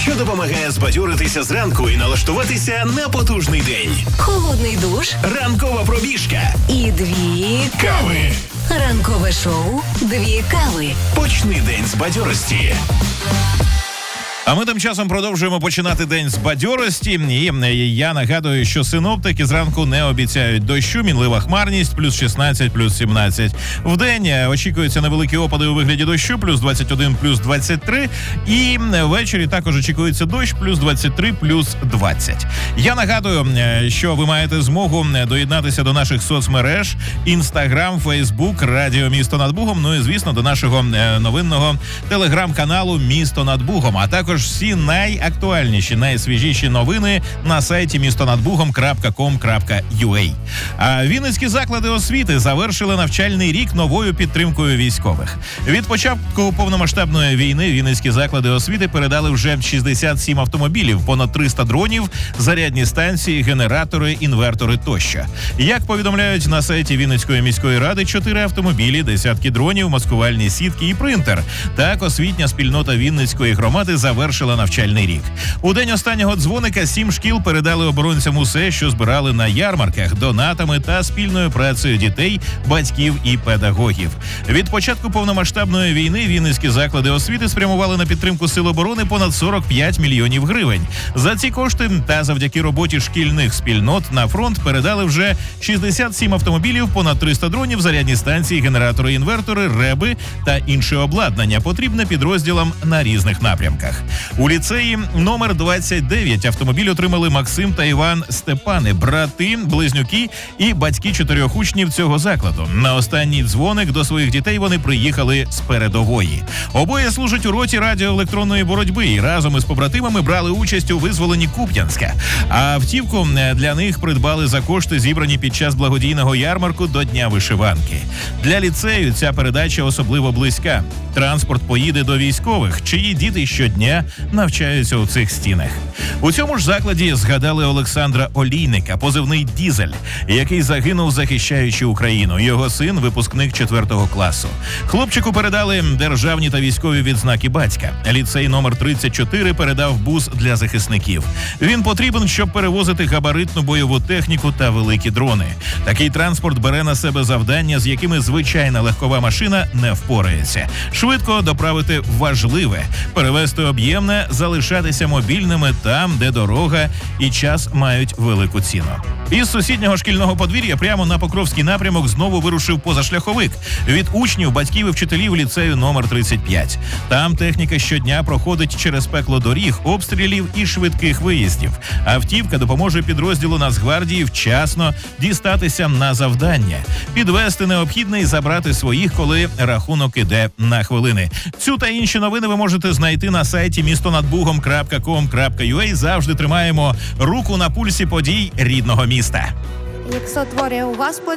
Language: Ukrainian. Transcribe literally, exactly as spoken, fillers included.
що допомагає збадьоритися зранку і налаштуватися на потужний день. Холодний душ, Ранкова пробіжка і дві кави. Ранкове шоу «Дві кави». Почни день з бадьорості. А ми тим часом продовжуємо починати день з бадьорості. І я нагадую, що синоптики зранку не обіцяють дощу, мінлива хмарність, плюс шістнадцять, плюс сімнадцять. Вдень очікуються невеликі опади у вигляді дощу, плюс двадцять один, плюс двадцять три. І ввечері також очікується дощ, плюс двадцять три, плюс двадцять. Я нагадую, що ви маєте змогу доєднатися до наших соцмереж: Інстаграм, Фейсбук, Радіо Місто над Бугом, ну і, звісно, до нашого новинного телеграм-каналу «Місто над Бугом», а також всі найактуальніші, найсвіжіші новини на сайті місто над бугом крапка ком крапка ю а. А Вінницькі заклади освіти завершили навчальний рік новою підтримкою військових. Від початку повномасштабної війни Вінницькі заклади освіти передали вже шістдесят сім автомобілів, понад триста дронів, зарядні станції, генератори, інвертори тощо. Як повідомляють на сайті Вінницької міської ради, чотири автомобілі, десятки дронів, маскувальні сітки і принтер. Так, освітня спільнота Вінницької громади завершила Завершила навчальний рік. У день останнього дзвоника сім шкіл передали оборонцям усе, що збирали на ярмарках, донатами та спільною працею дітей, батьків і педагогів. Від початку повномасштабної війни Вінницькі заклади освіти спрямували на підтримку сил оборони понад сорок п'ять мільйонів гривень. За ці кошти та завдяки роботі шкільних спільнот на фронт передали вже шістдесят сім автомобілів, понад триста дронів, зарядні станції, генератори, інвертори, реби та інше обладнання, потрібне підрозділам на різних напрямках. У ліцеї номер двадцять дев'ять автомобіль отримали Максим та Іван Степани, брати, близнюки і батьки чотирьох учнів цього закладу. На останній дзвоник до своїх дітей вони приїхали з передової. Обоє служать у роті радіоелектронної боротьби і разом із побратимами брали участь у визволенні Куп'янська. А автівку для них придбали за кошти, зібрані під час благодійного ярмарку до Дня вишиванки. Для ліцею ця передача особливо близька. Транспорт поїде до військових, чиї діти щодня навчаються у цих стінах. У цьому ж закладі згадали Олександра Олійника, позивний «Дізель», який загинув, захищаючи Україну. Його син – випускник четвертого класу. Хлопчику передали державні та військові відзнаки батька. Ліцей номер тридцять чотири передав бус для захисників. Він потрібен, щоб перевозити габаритну бойову техніку та великі дрони. Такий транспорт бере на себе завдання, з якими звичайна легкова машина не впорається. Швидко доправити важливе, перевезти об'ємне, залишатися мобільними там, де дорога і час мають велику ціну. Із сусіднього шкільного подвір'я прямо на Покровський напрямок знову вирушив позашляховик від учнів, батьків і вчителів ліцею номер тридцять п'ять. Там техніка щодня проходить через пекло доріг, обстрілів і швидких виїздів. Автівка допоможе підрозділу Нацгвардії вчасно дістатися на завдання, підвести необхідне і забрати своїх, коли рахунок іде на хвилини. Цю та інші новини ви можете знайти на сайті місто над бугом крапка ком крапка ю а. Завжди тримаємо руку на пульсі подій рідного міста. Як сотворив Господь